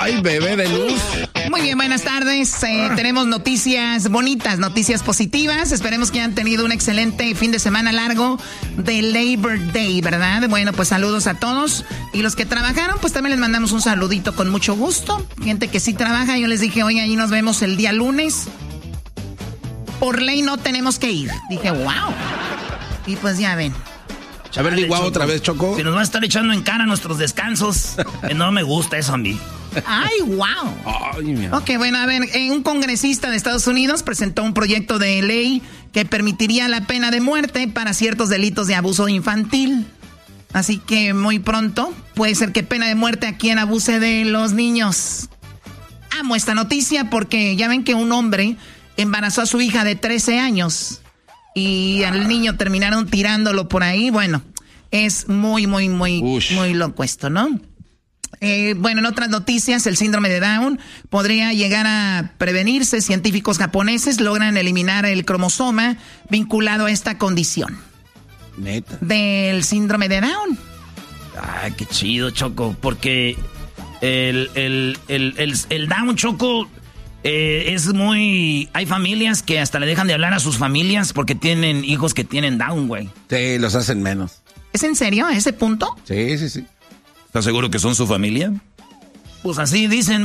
Ay, bebé de luz. Muy bien, buenas tardes. Tenemos noticias bonitas, noticias positivas. Esperemos que hayan tenido un excelente fin de semana largo de Labor Day, ¿verdad? Bueno, pues saludos a todos. Y los que trabajaron, pues también les mandamos un saludito con mucho gusto. Gente que sí trabaja, yo les dije, oye, ahí nos vemos el día lunes. Por ley no tenemos que ir. Dije, wow. Y pues ya ven. A ver, igual otra vez, Choco. Si nos va a estar echando en cara nuestros descansos. No me gusta eso a mí. ¡Ay, wow! Ay, ok, bueno, a ver, un congresista de Estados Unidos presentó un proyecto de ley que permitiría la pena de muerte para ciertos delitos de abuso infantil. Así que muy pronto puede ser que pena de muerte a quien abuse de los niños. Amo esta noticia porque ya ven que un hombre embarazó a su hija de 13 años y al niño terminaron tirándolo por ahí. Bueno, es muy loco esto, ¿no? Bueno, en otras noticias, el síndrome de Down podría llegar a prevenirse. Científicos japoneses logran eliminar el cromosoma vinculado a esta condición. Neta. Del síndrome de Down. Ay, qué chido, Choco, porque el Down, Choco, es muy... Hay familias que hasta le dejan de hablar a sus familias porque tienen hijos que tienen Down, güey. Sí, los hacen menos. ¿Es en serio a ese punto? Sí. ¿Estás seguro que son su familia? Pues así dicen.